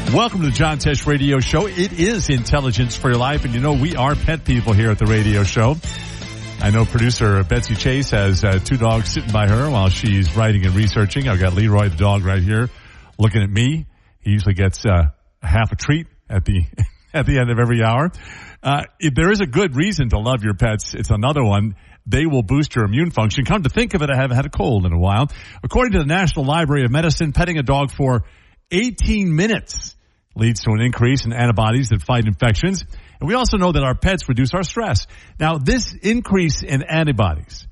Welcome to the John Tesh Radio Show. It is intelligence for your life, and you know we are pet people here at the radio show. I know producer Betsy Chase has 2 dogs sitting by her while she's writing and researching. I've got Leroy the dog right here looking at me. He usually gets half a treat at the end of every hour. If there is a good reason to love your pets, it's another one. They will boost your immune function. Come to think of it, I haven't had a cold in a while. According to the National Library of Medicine, petting a dog for 18 minutes leads to an increase in antibodies that fight infections. And we also know that our pets reduce our stress. Now, this increase in antibodies